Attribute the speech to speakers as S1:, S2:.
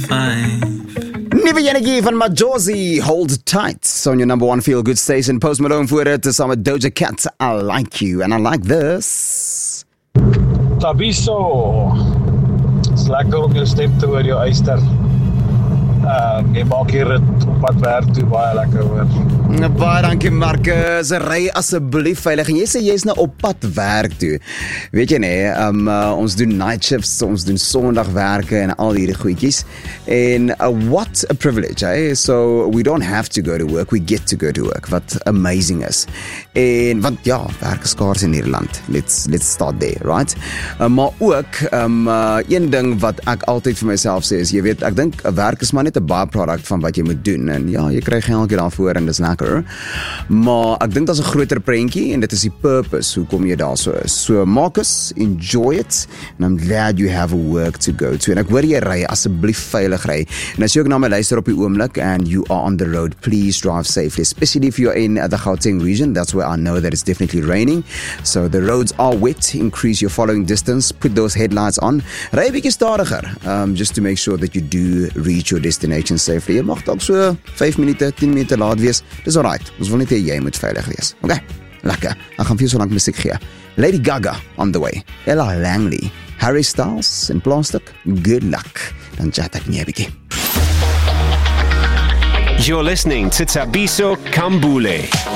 S1: Nuwe enetjie van Majosi, Hold Tight, on your number one feel-good station. Post Malone voor dit, saam met Doja Cat, I Like You, and I Like This.
S2: Tabiso, is lekker om jou stem te hoor, jou eister. Jy maak hier rit op pad werk toe, baie lekker hoor.
S1: Baie dankie Marcus, ry asseblief veilig. En jy sê jy is nou op pad werk toe. Weet jy nie, ons doen night shifts, ons doen sondagwerke en al hierdie goedjies. En what a privilege, eh? So we don't have to go to work, we get to go to work. Wat amazing is. En want ja, werk is skaars in Nederland. Let's start there, right? Maar ook, een ding wat ek altyd vir myself sê is, jy weet, ek dink werk is maar net 'n byproduct van wat jy moet doen. En ja, jy kry geldjie daarvoor en dis lekker. Maar ek dink daar's 'n groter prentjie en dit is die purpose hoekom jy daar so is. So Marcus, enjoy it. And I'm glad you have a work to go to. En ek hoor jy ry, asseblief veilig ry. En as jy ook na my luister op die oomblik and you are on the road, please drive safely, especially if you're in the Gauteng region. That's where I know that it's definitely raining. So the roads are wet. Increase your following distance. Put those headlights on. Ry 'n bietjie stadiger, just to make sure that you do reach your destination safely. Jy mag dalk so 5 minute, 10 minute laat wees. Dis alright. Ons wil net hê jy moet veilig wees. Okay, lekker. Ek gaan vir jou so lank musiek gee. Lady Gaga on the way. Ella Langley, Harry Styles in Plastic. Good luck. Dan chat ek nie 'n bietjie.
S3: You're listening to Tabiso Kambule